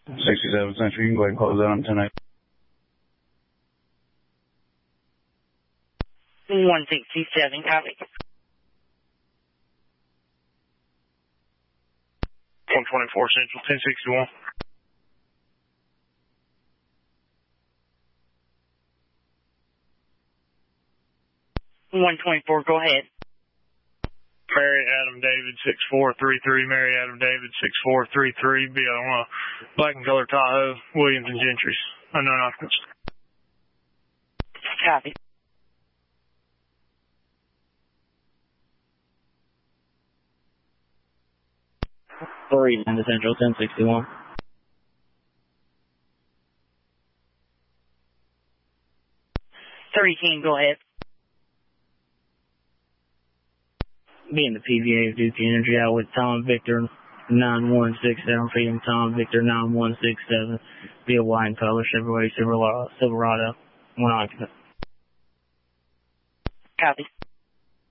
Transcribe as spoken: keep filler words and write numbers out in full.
sixty-seven Central, you can go ahead and close that on ten eight. one sixty-seven, copy. one twenty-four Central, ten sixty-one. one twenty-four, go ahead. Mary Adam David six four three three, Mary Adam David six four three three, be on a black and color Tahoe, Williams and Gentry's, unknown occupants. Copy. Three nine to Central, ten sixty-one. thirty ten, go ahead. Being the P V A of Duke Energy out with Tom Victor nine one six seven, feeding Tom Victor nine one six seven, via wine color Chevrolet Silverado, Silverado, one occupant. Copy.